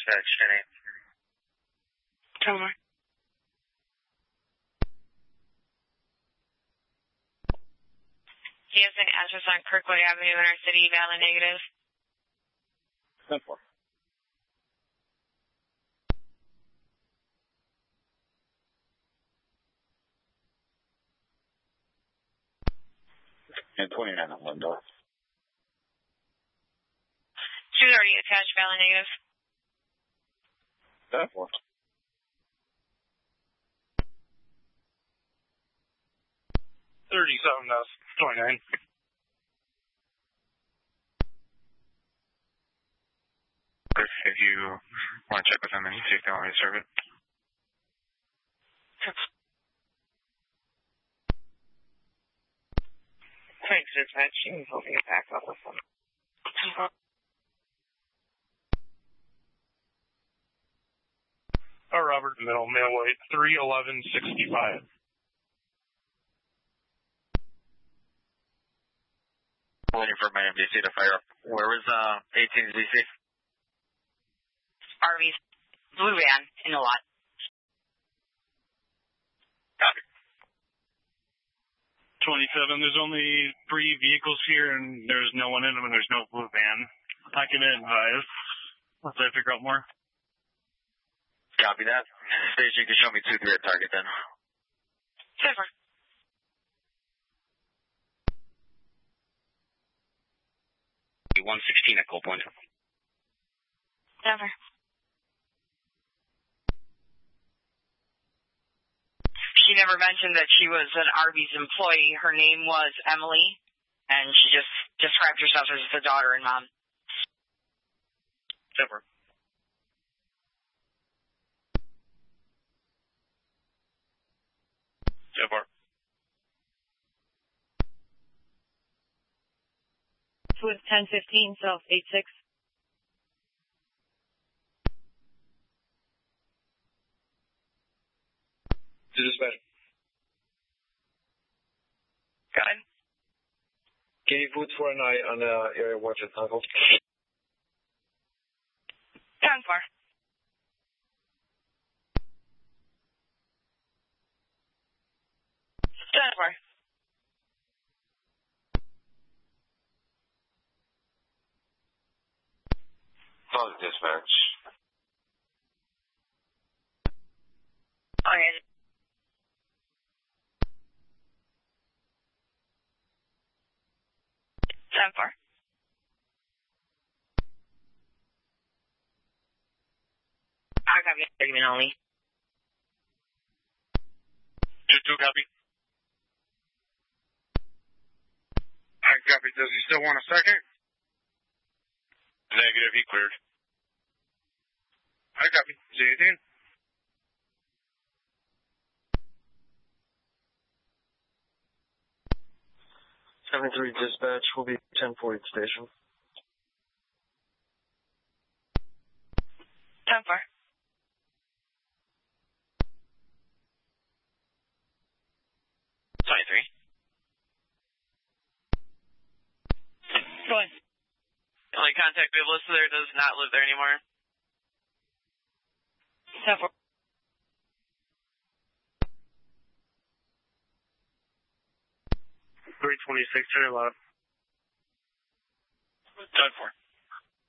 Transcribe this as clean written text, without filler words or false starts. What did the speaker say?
dispatch 10-8. Over. He has an address on Kirkwood Avenue in our city, valid negative. 10-4. And 29 on one door. 230 attached, valid negative. 10-4. 30-something, that's 29. If you want to check with them and see if they want me to serve it. Thanks, dispatch. You can help me back up with them. Robert Middle, male weight, 31165. Waiting for my MDC to fire up. Where was 18 ZC? Arby's. Blue van in the lot. Copy. 27, there's only 3 vehicles here, and there's no one in them, and there's no blue van. I can advise once I figure out more. Copy that. Station, you can show me 2-3 at target then. 10-4. $116 at Cold Point. Over. She never mentioned that she was an Arby's employee. Her name was Emily, and she just described herself as the daughter and mom. 10-4. So it's 10:15, so 8-6. To dispatch. Got it. Can you put for an eye on the area watch at Uncle? 10-4. Call the dispatch. Okay. Time for. I copy. Argument only. 2-2, copy. I copy. Does he still want a second? Negative, he cleared. I copy. See you again. 73 dispatch will be 1040 station. 10-4. Go ahead. The only contact we have listed there does not live there anymore. 10-4. $326, turn left. 10-4.